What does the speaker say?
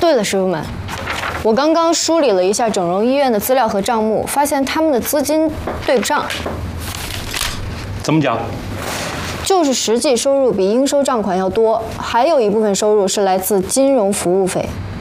对了，师傅们，我刚刚梳理了一下整容医院的资料和账目，发现他们的资金对不上。 怎么讲？ 就是实际收入比应收账款要多，还有一部分收入是来自金融服务费。